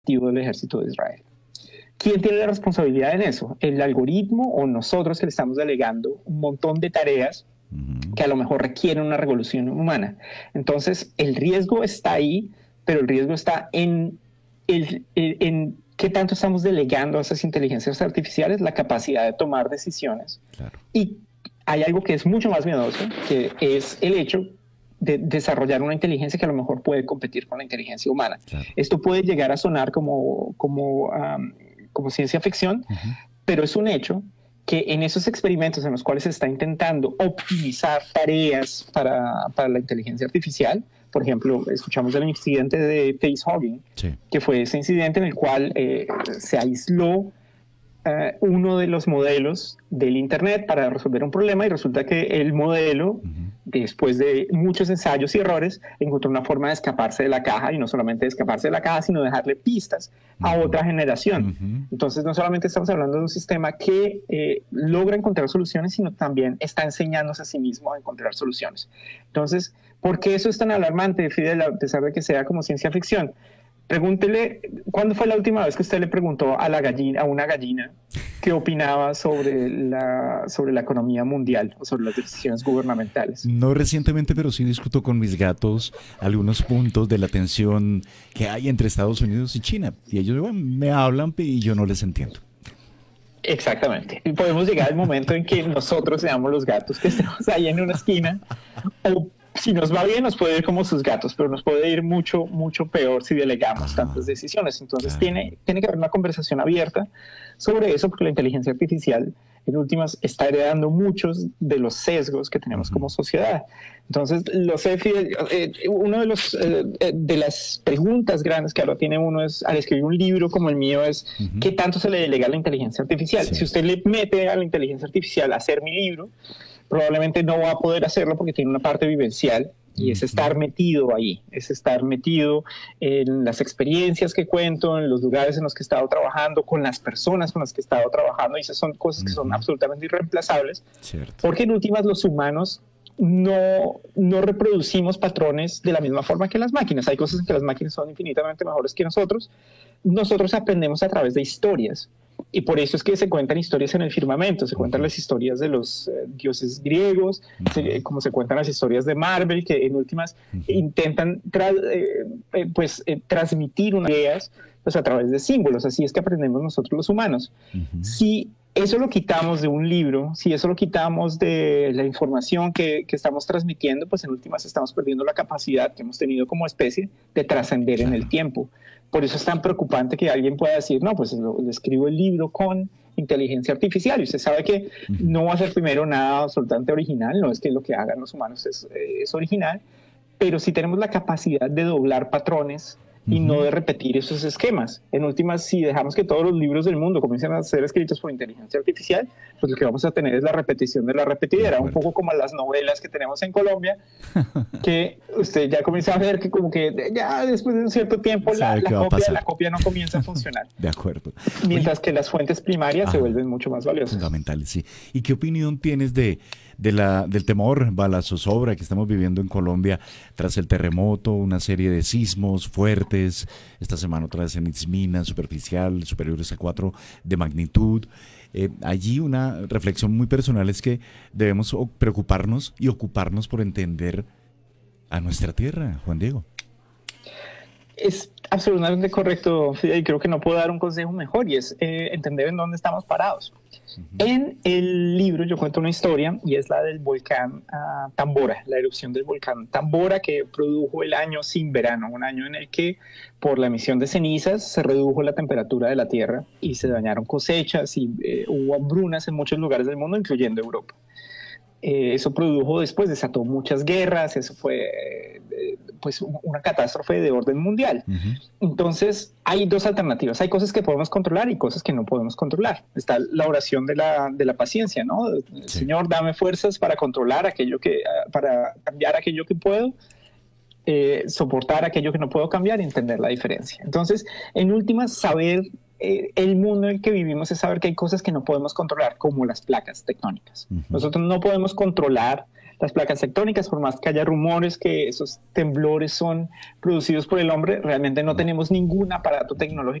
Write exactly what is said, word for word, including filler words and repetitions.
del ejército de Israel. ¿Quién tiene la responsabilidad en eso? ¿El algoritmo o nosotros que le estamos delegando un montón de tareas que a lo mejor requieren una revolución humana? Entonces, el riesgo está ahí, pero el riesgo está en, el, en, en qué tanto estamos delegando a esas inteligencias artificiales la capacidad de tomar decisiones. Claro. Y hay algo que es mucho más miedoso, que es el hecho de desarrollar una inteligencia que a lo mejor puede competir con la inteligencia humana. Claro. Esto puede llegar a sonar como, como, um, como ciencia ficción, uh-huh. pero es un hecho que en esos experimentos en los cuales se está intentando optimizar tareas para, para la inteligencia artificial, por ejemplo, escuchamos del incidente de facehugging, sí. que fue ese incidente en el cual eh, se aisló Uh, uno de los modelos del Internet para resolver un problema y resulta que el modelo, uh-huh. después de muchos ensayos y errores, encontró una forma de escaparse de la caja y no solamente de escaparse de la caja, sino dejarle pistas uh-huh. a otra generación. Uh-huh. Entonces, no solamente estamos hablando de un sistema que eh, logra encontrar soluciones, sino también está enseñándose a sí mismo a encontrar soluciones. Entonces, ¿por qué eso es tan alarmante, Fidel, a pesar de que sea como ciencia ficción? Pregúntele, ¿cuándo fue la última vez que usted le preguntó a la gallina, a una gallina, qué opinaba sobre la, sobre la economía mundial o sobre las decisiones gubernamentales? No recientemente, pero sí discuto con mis gatos algunos puntos de la tensión que hay entre Estados Unidos y China. Y ellos bueno, me hablan y yo no les entiendo. Exactamente. Y podemos llegar al momento en que nosotros seamos los gatos que estemos ahí en una esquina o si nos va bien, nos puede ir como sus gatos, pero nos puede ir mucho, mucho peor si delegamos Ajá, tantas decisiones. Entonces, claro. tiene, tiene que haber una conversación abierta sobre eso, porque la inteligencia artificial, en últimas, está heredando muchos de los sesgos que tenemos uh-huh. como sociedad. Entonces, lo sé, Fidel, eh, uno de los eh, de las preguntas grandes que ahora tiene uno es, al escribir un libro como el mío, es uh-huh. ¿qué tanto se le delega a la inteligencia artificial? Sí. Si usted le mete a la inteligencia artificial a hacer mi libro, probablemente no va a poder hacerlo porque tiene una parte vivencial y es estar metido ahí, es estar metido en las experiencias que cuento, en los lugares en los que he estado trabajando, con las personas con las que he estado trabajando, y esas son cosas que son absolutamente irreemplazables, Cierto. Porque en últimas los humanos no, no reproducimos patrones de la misma forma que las máquinas. Hay cosas en que las máquinas son infinitamente mejores que nosotros. Nosotros aprendemos a través de historias. Y por eso es que se cuentan historias en el firmamento, se cuentan las historias de los eh, dioses griegos, uh-huh. se, como se cuentan las historias de Marvel, que en últimas uh-huh. intentan tra- eh, eh, pues, eh, transmitir unas ideas pues, a través de símbolos. Así es que aprendemos nosotros los humanos. Uh-huh. Si eso lo quitamos de un libro, si eso lo quitamos de la información que, que estamos transmitiendo, pues en últimas estamos perdiendo la capacidad que hemos tenido como especie de trascender claro. en el tiempo. Por eso es tan preocupante que alguien pueda decir, no, pues lo, lo escribo el libro con inteligencia artificial. Y usted sabe que uh-huh. no va a ser primero nada absolutamente original, no es que lo que hagan los humanos es, es original, pero sí tenemos la capacidad de doblar patrones y uh-huh. no de repetir esos esquemas. En últimas, si dejamos que todos los libros del mundo comiencen a ser escritos por inteligencia artificial, pues lo que vamos a tener es la repetición de la repetidera, un poco como las novelas que tenemos en Colombia, que usted ya comienza a ver que como que ya después de un cierto tiempo la, la, copia, la copia no comienza a funcionar. De acuerdo. Mientras Oye, que las fuentes primarias ah, se vuelven mucho más valiosas. Fundamentales, sí. ¿Y qué opinión tienes de, de la, del temor, va, la zozobra que estamos viviendo en Colombia tras el terremoto, una serie de sismos fuertes? Esta semana otra vez en Itzmina, superficial, superiores a cuatro de magnitud. Eh, allí una reflexión muy personal es que debemos preocuparnos y ocuparnos por entender a nuestra tierra, Juan Diego. Es absolutamente correcto, y creo que no puedo dar un consejo mejor, y es eh, entender en dónde estamos parados. Uh-huh. En el libro yo cuento una historia, y es la del volcán uh, Tambora, la erupción del volcán Tambora, que produjo el año sin verano, un año en el que por la emisión de cenizas se redujo la temperatura de la tierra y se dañaron cosechas y eh, hubo hambrunas en muchos lugares del mundo, incluyendo Europa. Eh, eso produjo después, desató muchas guerras, eso fue eh, pues una catástrofe de orden mundial. Uh-huh. Entonces hay dos alternativas, hay cosas que podemos controlar y cosas que no podemos controlar. Está la oración de la, de la paciencia, ¿no? Sí. Señor, dame fuerzas para controlar aquello que, para cambiar aquello que puedo, eh, soportar aquello que no puedo cambiar y entender la diferencia. Entonces, en últimas, saber eh, el mundo en el que vivimos es saber que hay cosas que no podemos controlar, como las placas tectónicas. Uh-huh. Nosotros no podemos controlar las placas tectónicas, por más que haya rumores que esos temblores son producidos por el hombre, realmente no tenemos ningún aparato tecnológico